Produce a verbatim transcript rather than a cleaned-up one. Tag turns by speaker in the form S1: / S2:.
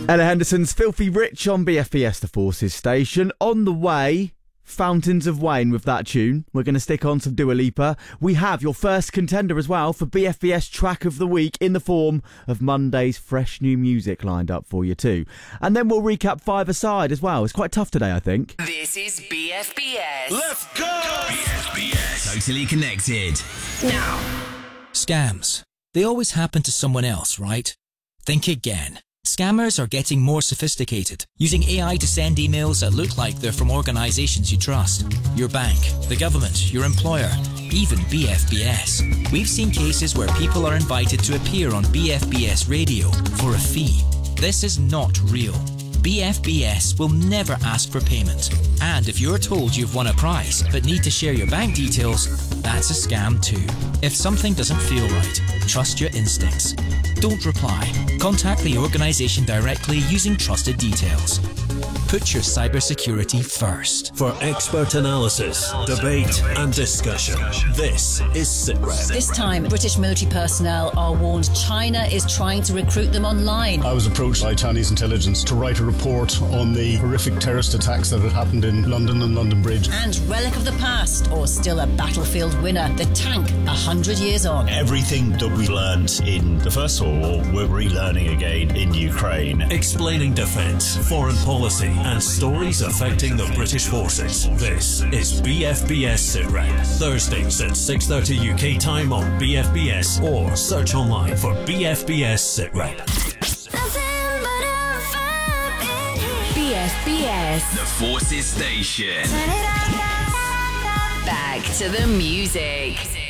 S1: Ella Henderson's Filthy Rich on B F B S, the Forces station. On the way, Fountains of Wayne with that tune. We're going to stick on some Dua Lipa. We have your first contender as well for B F B S Track of the Week in the form of Monday's fresh new music lined up for you too. And then we'll recap five-a-side as well. It's quite tough today, I think.
S2: This is B F B S.
S3: Let's go! B F B S. Totally connected.
S2: Now.
S4: Scams. They always happen to someone else, right? Think again. Scammers are getting more sophisticated, using A I to send emails that look like they're from organisations you trust. Your bank, the government, your employer, even B F B S. We've seen cases where people are invited to appear on B F B S radio for a fee. This is not real. B F B S will never ask for payment. And if you're told you've won a prize but need to share your bank details, that's a scam too. If something doesn't feel right, trust your instincts. Don't reply. Contact the organisation directly using trusted details. Put your cybersecurity first.
S5: For expert analysis, debate and discussion, this is SITREP.
S6: This time, British military personnel are warned China is trying to recruit them online.
S7: I was approached by Chinese intelligence to write a report on the horrific terrorist attacks that had happened in London and London Bridge.
S6: And relic of the past, or still a battlefield winner, the tank a hundred years on.
S8: Everything that we learned in the First World War, we're relearning again in Ukraine.
S5: Explaining defence, foreign policy and stories affecting the British forces. This is B F B S SITREP. Thursdays at six thirty U K time on B F B S or search online for B F B S SITREP.
S2: B F B S.
S3: The Forces station.
S2: Back to the music.